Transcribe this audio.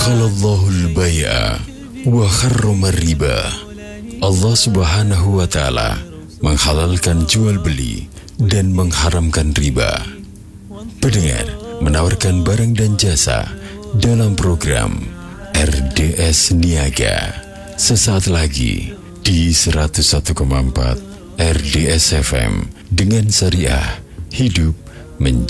Allahul bai'a wa harrama riba. Allah Subhanahu wa taala menghalalkan jual beli dan mengharamkan riba. Pendengar menawarkan barang dan jasa dalam program RDS Niaga. Sesaat lagi di 101,4 RDS FM dengan syariah hidup menjadi